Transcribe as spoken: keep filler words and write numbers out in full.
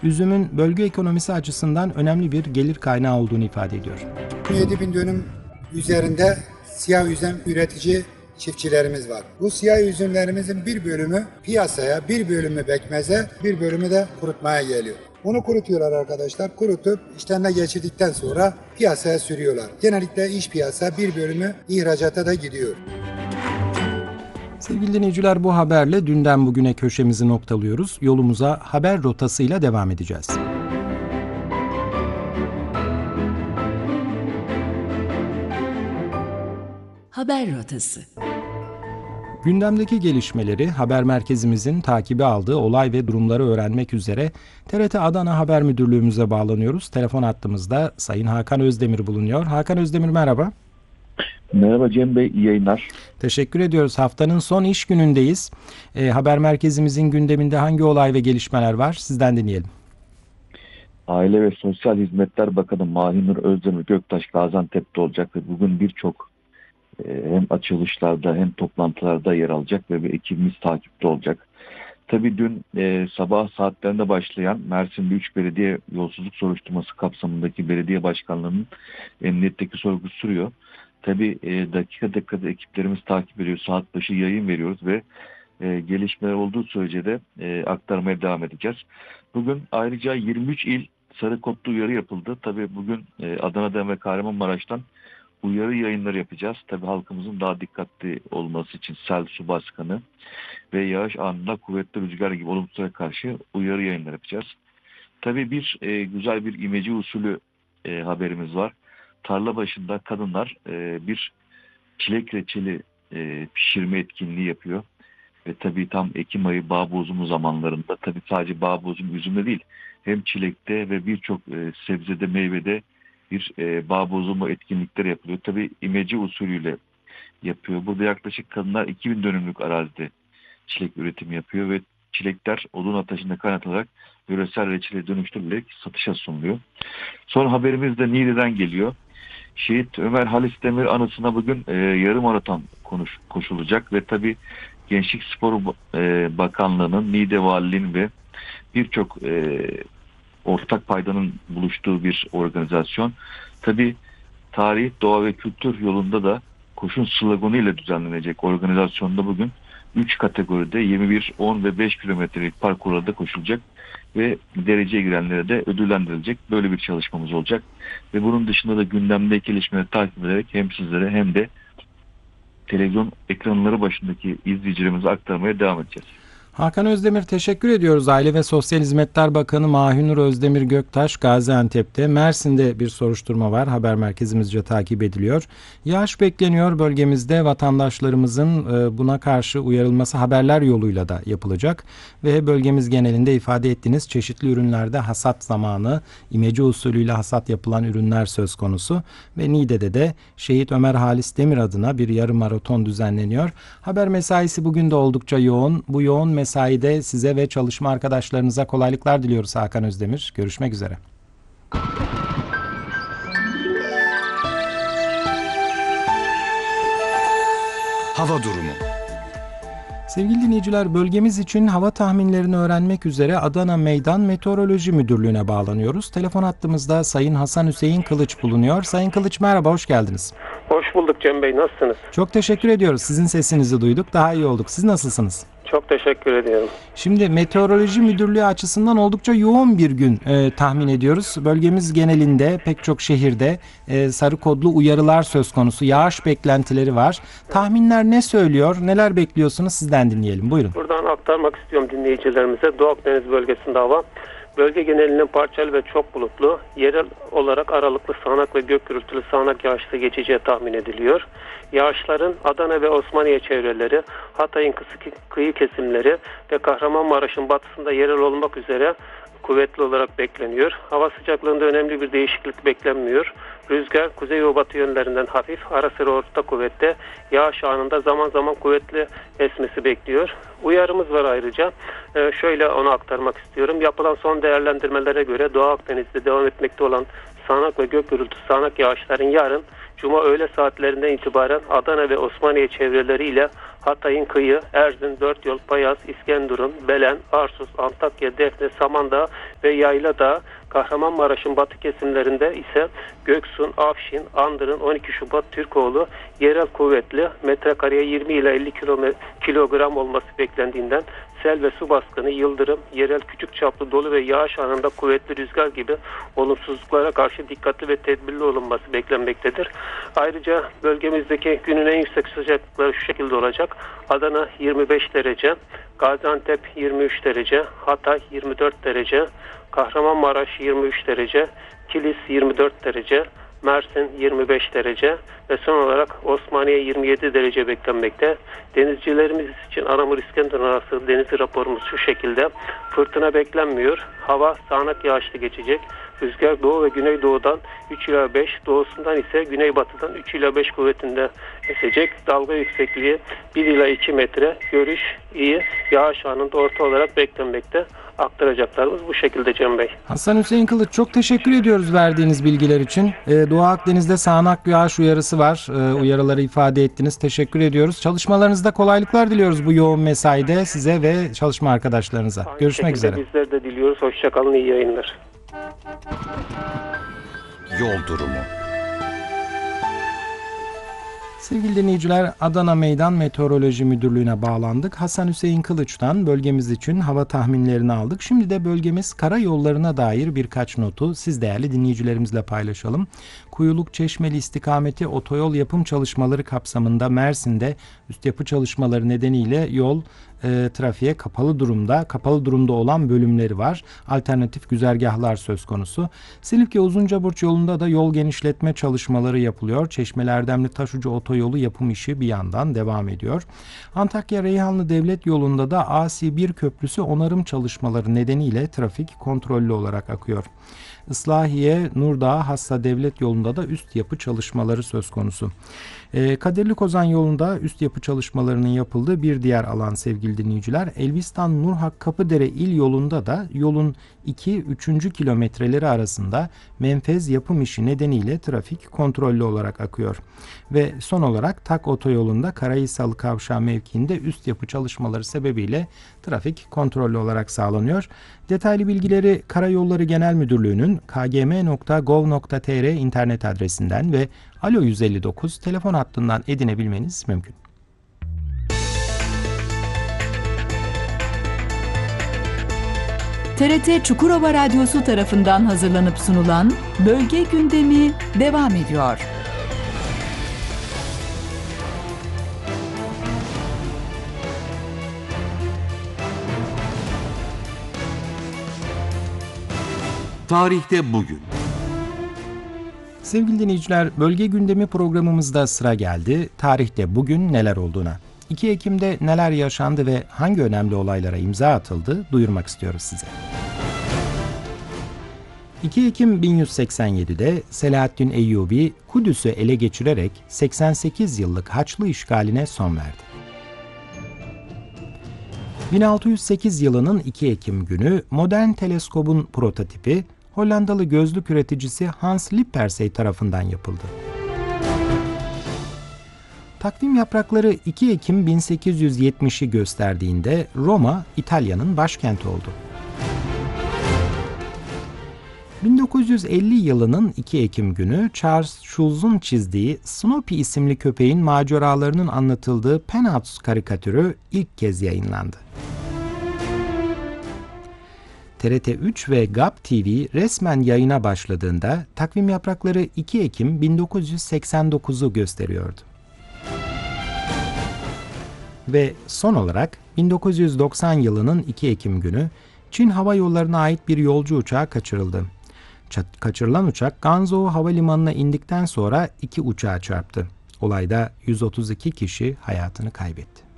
üzümün bölge ekonomisi açısından önemli bir gelir kaynağı olduğunu ifade ediyor. yedi bin dönüm üzerinde siyah üzüm üretici çiftçilerimiz var. Bu siyah üzümlerimizin bir bölümü piyasaya, bir bölümü bekmeze, bir bölümü de kurutmaya geliyor. Bunu kurutuyorlar arkadaşlar. Kurutup işlemle geçirdikten sonra piyasaya sürüyorlar. Genellikle iç piyasa, bir bölümü ihracata da gidiyor. Sevgili dinleyiciler, bu haberle dünden bugüne köşemizi noktalıyoruz. Yolumuza haber rotasıyla devam edeceğiz. Haber rotası. Gündemdeki gelişmeleri haber merkezimizin takibi aldığı olay ve durumları öğrenmek üzere T R T Adana Haber Müdürlüğümüze bağlanıyoruz. Telefon hattımızda Sayın Hakan Özdemir bulunuyor. Hakan Özdemir, merhaba. Merhaba Cem Bey, iyi yayınlar. Teşekkür ediyoruz. Haftanın son iş günündeyiz. E, haber merkezimizin gündeminde hangi olay ve gelişmeler var? Sizden dinleyelim. Aile ve Sosyal Hizmetler Bakanı Mahinur Özdemir Göktaş Gaziantep'te olacak ve bugün birçok e, hem açılışlarda hem toplantılarda yer alacak ve bir ekibimiz takipte olacak. Tabii dün e, sabah saatlerinde başlayan Mersin'de üç belediye yolsuzluk soruşturması kapsamındaki belediye başkanlarının emniyetteki sorgusu sürüyor. Tabii e, dakika dakika ekiplerimiz takip ediyor. Saat başı yayın veriyoruz ve e, gelişmeler olduğu sürece de e, aktarmaya devam edeceğiz. Bugün ayrıca yirmi üç il sarı kodlu uyarı yapıldı. Tabii bugün e, Adana'dan ve Kahramanmaraş'tan uyarı yayınları yapacağız. Tabii halkımızın daha dikkatli olması için sel, su baskını ve yağış anında kuvvetli rüzgar gibi olumsuzlara karşı uyarı yayınları yapacağız. Tabii bir e, güzel bir imece usulü e, haberimiz var. Tarla başında kadınlar e, bir çilek reçeli e, pişirme etkinliği yapıyor. Ve tabii tam Ekim ayı bağ bozumu zamanlarında, tabii sadece bağ bozumu üzümde değil, hem çilekte ve birçok e, sebzede, meyvede bir e, bağ bozumu etkinlikleri yapılıyor. Tabii imece usulüyle yapıyor. Burada yaklaşık kadınlar iki bin dönümlük arazide çilek üretimi yapıyor ve çilekler odun ateşinde kaynatılarak yöresel reçele dönüştürülerek satışa sunuluyor. Son haberimiz de Niğde'den geliyor. Şehit Ömer Halis Demir anısına bugün e, yarım maraton konuş, koşulacak ve tabii Gençlik Spor e, Bakanlığı'nın, Niğde Valiliği'nin ve birçok e, ortak paydanın buluştuğu bir organizasyon. Tabii tarih, doğa ve kültür yolunda da koşun sloganı ile düzenlenecek organizasyonda bugün üç kategoride yirmi bir, on ve beş kilometrelik parkurlarda koşulacak ve dereceye girenlere de ödüllendirilecek böyle bir çalışmamız olacak. Ve bunun dışında da gündemdeki gelişmeleri takip ederek hem sizlere hem de televizyon ekranları başındaki izleyicilerimize aktarmaya devam edeceğiz. Hakan Özdemir, teşekkür ediyoruz. Aile ve Sosyal Hizmetler Bakanı Mahinur Özdemir Göktaş Gaziantep'te. Mersin'de bir soruşturma var. Haber merkezimizce takip ediliyor. Yağış bekleniyor bölgemizde. Vatandaşlarımızın buna karşı uyarılması haberler yoluyla da yapılacak. Ve bölgemiz genelinde ifade ettiğiniz çeşitli ürünlerde hasat zamanı, imece usulüyle hasat yapılan ürünler söz konusu. Ve Niğde'de de Şehit Ömer Halis Demir adına bir yarım maraton düzenleniyor. Haber mesaisi bugün de oldukça yoğun. Bu yoğun mesaide size ve çalışma arkadaşlarınıza kolaylıklar diliyoruz Hakan Özdemir. Görüşmek üzere. Hava durumu. Sevgili dinleyiciler, bölgemiz için hava tahminlerini öğrenmek üzere Adana Meydan Meteoroloji Müdürlüğü'ne bağlanıyoruz. Telefon hattımızda Sayın Hasan Hüseyin Kılıç bulunuyor. Sayın Kılıç, merhaba, hoş geldiniz. Hoş bulduk Cem Bey, nasılsınız? Çok teşekkür ediyoruz. Sizin sesinizi duyduk, daha iyi olduk. Siz nasılsınız? Çok teşekkür ediyorum. Şimdi Meteoroloji Müdürlüğü açısından oldukça yoğun bir gün e, tahmin ediyoruz. Bölgemiz genelinde pek çok şehirde e, sarı kodlu uyarılar söz konusu. Yağış beklentileri var. Tahminler ne söylüyor? Neler bekliyorsunuz? Sizden dinleyelim. Buyurun. Buradan aktarmak istiyorum dinleyicilerimize. Doğu Akdeniz bölgesinde hava bölge genelinin parçalı ve çok bulutlu, yerel olarak aralıklı sağanak ve gök gürültülü sağanak yağışlı geçeceği tahmin ediliyor. Yağışların Adana ve Osmaniye çevreleri, Hatay'ın kıyı kesimleri ve Kahramanmaraş'ın batısında yerel olmak üzere kuvvetli olarak bekleniyor. Hava sıcaklığında önemli bir değişiklik beklenmiyor. Rüzgar kuzey ve batı yönlerinden hafif, ara sıra orta kuvvette, yağış anında zaman zaman kuvvetli esmesi bekliyor. Uyarımız var ayrıca. Ee, şöyle onu aktarmak istiyorum. Yapılan son değerlendirmelere göre Doğu Akdeniz'de devam etmekte olan sağanak ve gök gürültü sağanak yağışların yarın Cuma öğle saatlerinden itibaren Adana ve Osmaniye çevreleriyle Hatay'ın kıyı, Erzin, Dört Yol, Payas, İskenderun, Belen, Arsus, Antakya, Defne, Samandağ ve Yayladağ, Kahramanmaraş'ın batı kesimlerinde ise Göksun, Afşin, Andırın, on iki Şubat, Türkoğlu yerel kuvvetli, metrekareye yirmi ila elli kilogram olması beklendiğinden sel ve su baskını, yıldırım, yerel küçük çaplı dolu ve yağış anında kuvvetli rüzgar gibi olumsuzluklara karşı dikkatli ve tedbirli olunması beklenmektedir. Ayrıca bölgemizdeki günün en yüksek sıcaklıkları şu şekilde olacak. Adana yirmi beş derece, Gaziantep yirmi üç derece, Hatay yirmi dört derece, Kahramanmaraş yirmi üç derece, Kilis yirmi dört derece, Mersin yirmi beş derece ve son olarak Osmaniye yirmi yedi derece beklenmekte. Denizcilerimiz için Anamur İskenderun arası deniz raporumuz şu şekilde. Fırtına beklenmiyor. Hava sağanak yağışlı geçecek. Rüzgar doğu ve güneydoğudan üç ila beş, doğusundan ise güneybatıdan üç ila beş kuvvetinde esecek. Dalga yüksekliği bir ila iki metre. Görüş iyi. Yağış anında orta olarak beklenmekte. Aktaracaklarımız bu şekilde Cem Bey. Hasan Hüseyin Kılıç, çok teşekkür ediyoruz verdiğiniz bilgiler için. Ee, Doğu Akdeniz'de sağanak yağış uyarısı var. Ee, uyarıları ifade ettiniz. Teşekkür ediyoruz. Çalışmalarınızda kolaylıklar diliyoruz bu yoğun mesaide size ve çalışma arkadaşlarınıza. Aynı Görüşmek üzere. Bizler de diliyoruz. Hoşçakalın. İyi yayınlar. Yol durumu. Sevgili dinleyiciler, Adana Meydan Meteoroloji Müdürlüğü'ne bağlandık. Hasan Hüseyin Kılıç'tan bölgemiz için hava tahminlerini aldık. Şimdi de bölgemiz karayollarına dair birkaç notu siz değerli dinleyicilerimizle paylaşalım. Kuyuluk Çeşmeli istikameti otoyol yapım çalışmaları kapsamında Mersin'de üst yapı çalışmaları nedeniyle yol e, trafiğe kapalı durumda, kapalı durumda olan bölümleri var. Alternatif güzergahlar söz konusu. Silifke Uzuncaburç yolunda da yol genişletme çalışmaları yapılıyor. Çeşmeli Erdemli Taşucu otoyolu yapım işi bir yandan devam ediyor. Antakya Reyhanlı Devlet yolunda da A S bir köprüsü onarım çalışmaları nedeniyle trafik kontrollü olarak akıyor. Islahiye Nurdağ Hassa Devlet yolunda da üst yapı çalışmaları söz konusu. Ee, Kadirli Kozan yolunda üst yapı çalışmalarının yapıldığı bir diğer alan sevgili dinleyiciler. Elbistan Nurhak Kapıdere il yolunda da yolun iki üçüncü kilometreleri arasında menfez yapım işi nedeniyle trafik kontrollü olarak akıyor. Ve son olarak Tak otoyolunda Karahisalı Kavşağı mevkiinde üst yapı çalışmaları sebebiyle trafik kontrollü olarak sağlanıyor. Detaylı bilgileri Karayolları Genel Müdürlüğü'nün k g m nokta gov nokta t r internet adresinden ve Alo yüz elli dokuz telefon hattından edinebilmeniz mümkün. T R T Çukurova Radyosu tarafından hazırlanıp sunulan Bölge Gündemi devam ediyor. Tarihte bugün. Sevgili dinleyiciler, Bölge Gündemi programımızda sıra geldi. Tarihte bugün neler olduğuna. iki Ekim'de neler yaşandı ve hangi önemli olaylara imza atıldı duyurmak istiyoruz size. iki Ekim bin yüz seksen yedi'de Selahaddin Eyyubi Kudüs'ü ele geçirerek seksen sekiz yıllık Haçlı işgaline son verdi. bin altı yüz sekiz yılının iki Ekim günü modern teleskobun prototipi Hollandalı gözlük üreticisi Hans Lippersey tarafından yapıldı. Takvim yaprakları iki Ekim bin sekiz yüz yetmiş'i gösterdiğinde Roma, İtalya'nın başkenti oldu. bin dokuz yüz elli yılının iki Ekim günü Charles Schulz'un çizdiği Snoopy isimli köpeğin maceralarının anlatıldığı Peanuts karikatürü ilk kez yayınlandı. T R T üç ve G A P T V resmen yayına başladığında takvim yaprakları iki Ekim bin dokuz yüz seksen dokuz'u gösteriyordu. Ve son olarak bin dokuz yüz doksan yılının iki Ekim günü Çin Hava Yolları'na ait bir yolcu uçağı kaçırıldı. Ç- kaçırılan uçak Ganzhou Havalimanı'na indikten sonra iki uçağa çarptı. Olayda yüz otuz iki kişi hayatını kaybetti.